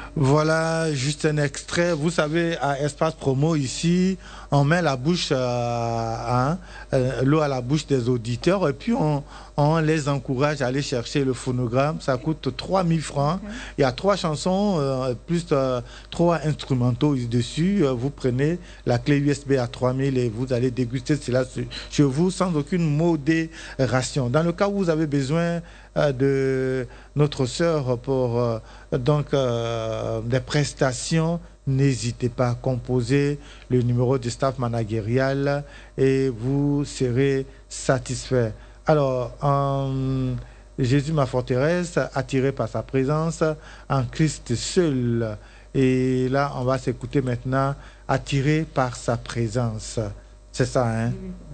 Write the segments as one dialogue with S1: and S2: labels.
S1: Voilà, juste un extrait. Vous savez, à Espace Promo, ici, on met la bouche, l'eau à la bouche des auditeurs et puis on les encourage à aller chercher le phonogramme. Ça coûte 3000 francs. Okay. Il y a 3 chansons, plus 3 instrumentaux dessus. Vous prenez la clé USB à 3000 et vous allez déguster cela chez vous sans aucune modération. Dans le cas où vous avez besoin de notre sœur pour des prestations, n'hésitez pas à composer le numéro du staff managérial et vous serez satisfait. Alors, Jésus ma forteresse, attiré par sa présence, en Christ seul. Et là, on va s'écouter maintenant, attiré par sa présence. C'est ça, hein?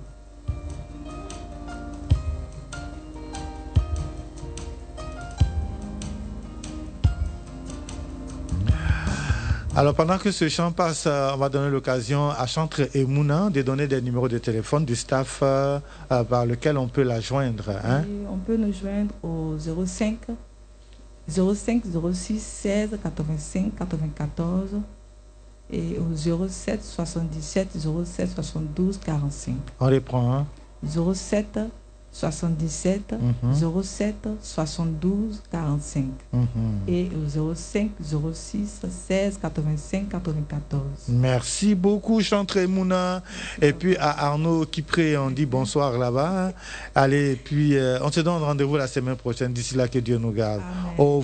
S1: Alors, pendant que ce chant passe, on va donner l'occasion à Chantre et Mouna de donner des numéros de téléphone du staff par lequel on peut la joindre. Hein?
S2: Et on peut nous joindre au 05 06 16 85 94 et au 07 77 07 72 45.
S1: On les prend, hein?
S2: 07 77 07 72 45 et au 05 06 16 85 94.
S1: Merci beaucoup Chantre et Mouna. Et puis à Arnaud Kipré, on dit bonsoir là-bas. Allez, puis on se donne rendez-vous la semaine prochaine. D'ici là, que Dieu nous garde.
S2: Amen.
S1: Au